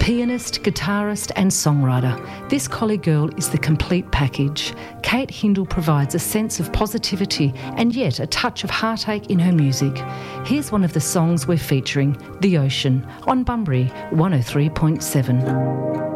Pianist, guitarist and songwriter, this Collie Girl is the complete package. Kate Hindle provides a sense of positivity and yet a touch of heartache in her music. Here's one of the songs we're featuring, The Ocean, on Bunbury 103.7.